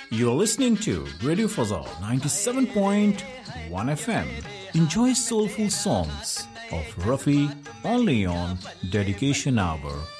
You're listening to Radio Fazal 97.1 FM. Enjoy soulful songs of Rafi only on Dedication Hour